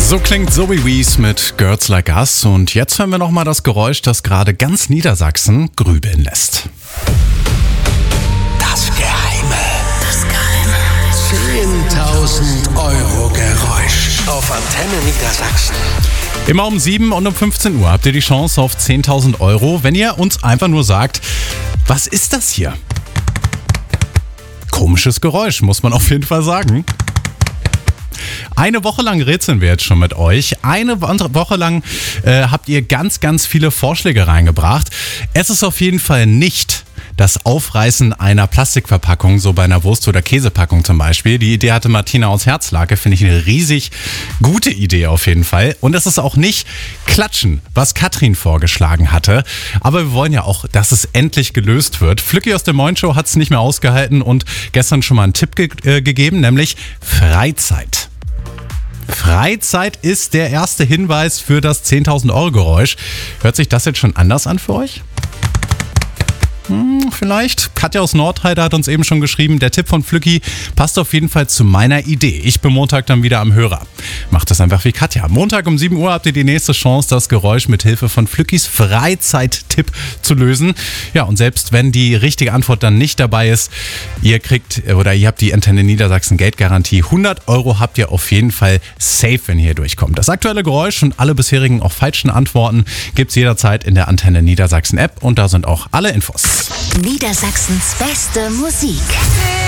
So klingt Zoe Wees mit Girls Like Us und jetzt hören wir nochmal das Geräusch, das gerade ganz Niedersachsen grübeln lässt. Das Geheime. 10.000 Euro Geräusch auf Antenne Niedersachsen. Immer um 7 und um 15 Uhr habt ihr die Chance auf 10.000 Euro, wenn ihr uns einfach nur sagt, was ist das hier? Komisches Geräusch, muss man auf jeden Fall sagen. Eine Woche lang rätseln wir jetzt schon mit euch. Eine Woche lang habt ihr ganz, ganz viele Vorschläge reingebracht. Es ist auf jeden Fall nicht das Aufreißen einer Plastikverpackung, so bei einer Wurst- oder Käsepackung zum Beispiel. Die Idee hatte Martina aus Herzlake, finde ich eine riesig gute Idee auf jeden Fall. Und es ist auch nicht Klatschen, was Katrin vorgeschlagen hatte. Aber wir wollen ja auch, dass es endlich gelöst wird. Flücki aus der Moin Show hat es nicht mehr ausgehalten und gestern schon mal einen Tipp gegeben, nämlich Freizeit. Freizeit ist der erste Hinweis für das 10.000 Euro Geräusch. Hört sich das jetzt schon anders an für euch? Vielleicht. Katja aus Nordheide hat uns eben schon geschrieben, der Tipp von Flücki passt auf jeden Fall zu meiner Idee. Ich bin Montag dann wieder am Hörer. Macht das einfach wie Katja. Montag um 7 Uhr habt ihr die nächste Chance, das Geräusch mit Hilfe von Flückis Freizeit-Tipp zu lösen. Ja, und selbst wenn die richtige Antwort dann nicht dabei ist, ihr habt die Antenne Niedersachsen Geldgarantie. 100 Euro habt ihr auf jeden Fall safe, wenn ihr hier durchkommt. Das aktuelle Geräusch und alle bisherigen auch falschen Antworten gibt's jederzeit in der Antenne Niedersachsen App und da sind auch alle Infos. Niedersachsens beste Musik.